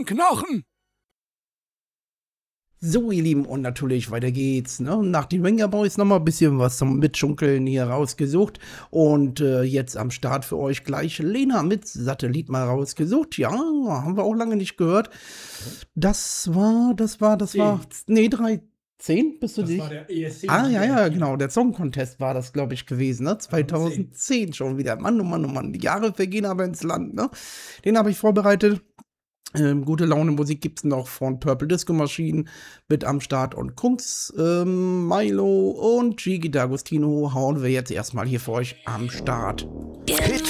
Knochen! So, ihr Lieben, und natürlich weiter geht's. Ne? Nach den Wenger Boys nochmal ein bisschen was zum Mitschunkeln hier rausgesucht. Und jetzt am Start für euch gleich Lena mit Satellit mal rausgesucht. Ja, haben wir auch lange nicht gehört. Das war. Nee, 10? Bist du Das dich? war der ESC. Ja, genau. Der Song Contest war das, glaube ich, gewesen, ne? 2010 schon wieder. Mann, oh Mann, oh Mann. Die Jahre vergehen aber ins Land, ne? Den habe ich vorbereitet. Gute Laune Musik gibt's noch von Purple Disco Machine mit am Start und Kungs, Milo und Gigi D'Agostino hauen wir jetzt erstmal hier für euch am Start. Hit